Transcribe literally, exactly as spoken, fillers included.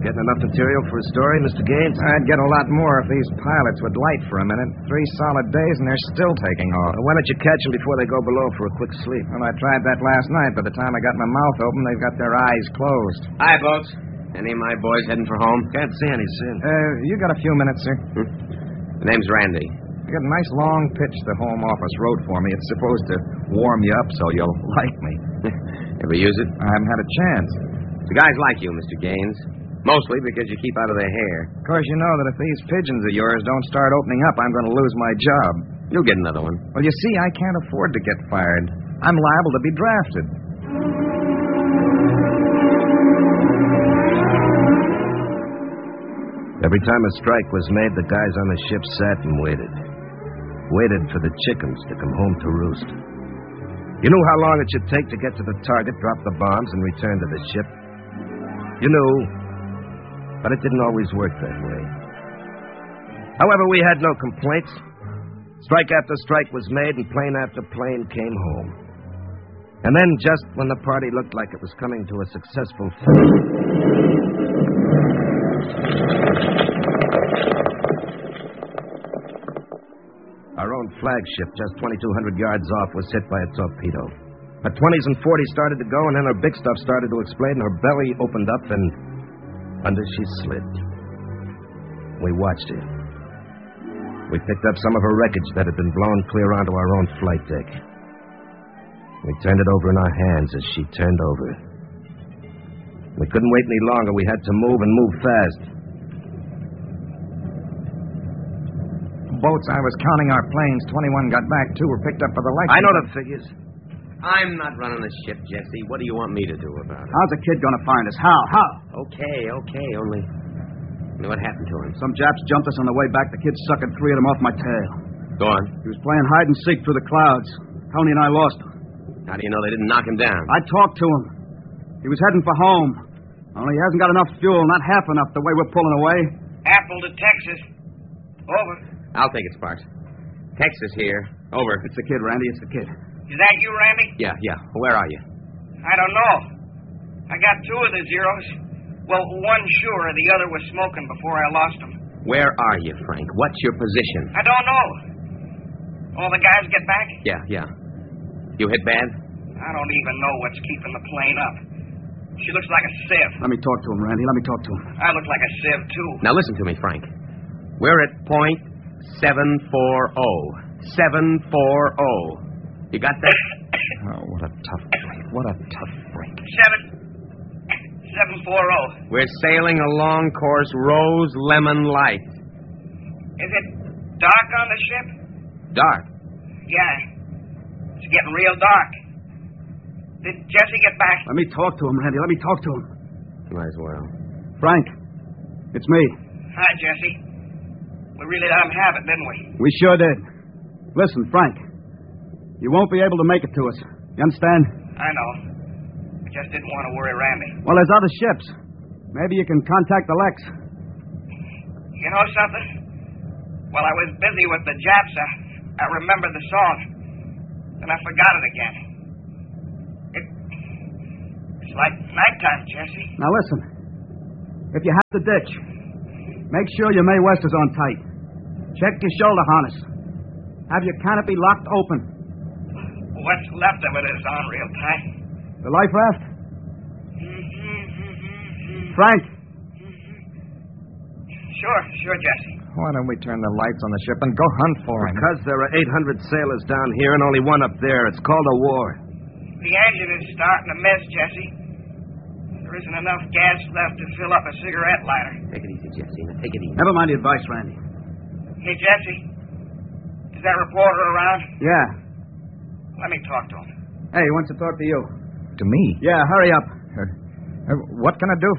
Getting enough material for a story, Mister Gaines? I'd get a lot more if these pilots would light for a minute. Three solid days and they're still taking off. Well, why don't you catch them before they go below for a quick sleep? Well, I tried that last night. By the time I got my mouth open, they've got their eyes closed. Hi, folks. Any of my boys heading for home? Can't see any, sir. Uh, you got a few minutes, sir? Hmm? The name's Randy. I got a nice long pitch the home office wrote for me. It's supposed to warm you up so you'll like me. Ever use it? I haven't had a chance. The guys like you, Mister Gaines. Mostly because you keep out of their hair. Of course, you know that if these pigeons of yours don't start opening up, I'm going to lose my job. You'll get another one. Well, you see, I can't afford to get fired. I'm liable to be drafted. Every time a strike was made, the guys on the ship sat and waited. Waited for the chickens to come home to roost. You knew how long it should take to get to the target, drop the bombs, and return to the ship. You knew, but it didn't always work that way. However, we had no complaints. Strike after strike was made, and plane after plane came home. And then, just when the party looked like it was coming to a successful finish... Our own flagship, just twenty-two hundred yards off, was hit by a torpedo. Her twenties and forties started to go, and then her big stuff started to explode, and her belly opened up, and under she slid. We watched her. We picked up some of her wreckage that had been blown clear onto our own flight deck. We turned it over in our hands as she turned over. We couldn't wait any longer. We had to move and move fast. Boats I was counting our planes. twenty-one got back, two were picked up by the light. I know the figures. I'm not running the ship, Jesse. What do you want me to do about it? How's the kid going to find us? How? How? Okay, okay, only... only what happened to him? Some Japs jumped us on the way back. The kid suckered three of them off my tail. Go on. He was playing hide and seek through the clouds. Tony and I lost him. How do you know they didn't knock him down? I talked to him. He was heading for home. Only he hasn't got enough fuel, not half enough, the way we're pulling away. Apple to Texas. Over. I'll take it, Sparks. Texas here. Over. It's the kid, Randy. It's the kid. Is that you, Randy? Yeah, yeah. Where are you? I don't know. I got two of the zeros. Well, one sure. The other was smoking before I lost him. Where are you, Frank? What's your position? I don't know. All the guys get back? Yeah, yeah. You hit bad? I don't even know what's keeping the plane up. She looks like a sieve. Let me talk to him, Randy. Let me talk to him. I look like a sieve, too. Now listen to me, Frank. We're at point seven four oh. seven four oh. You got that? Oh, what a tough break. What a tough break. Seven. seven four oh. We're sailing along course Rose Lemon Light. Is it dark on the ship? Dark? Yeah. It's getting real dark. Did Jesse get back? Let me talk to him, Randy. Let me talk to him. Might as well. Frank, it's me. Hi, Jesse. We really let him have it, didn't we? We sure did. Listen, Frank, you won't be able to make it to us. You understand? I know. I just didn't want to worry Randy. Well, there's other ships. Maybe you can contact the Lex. You know something? While I was busy with the Japs, I, I remembered the song. And I forgot it again. It, it's like nighttime, Jesse. Now, listen. If you have to ditch, make sure your Mae West is on tight. Check your shoulder harness. Have your canopy locked open. What's left of it is on real tight. The life raft? Frank. Sure, sure, Jesse. Why don't we turn the lights on the ship and go hunt for him? Because there are eight hundred sailors down here and only one up there. It's called a war. The engine is starting to miss, Jesse. There isn't enough gas left to fill up a cigarette lighter. Take it easy, Jesse. Now, take it easy. Never mind the advice, Randy. Hey, Jesse. Is that reporter around? Yeah. Let me talk to him. Hey, he wants to talk to you. To me? Yeah, hurry up. Uh, uh, what can I do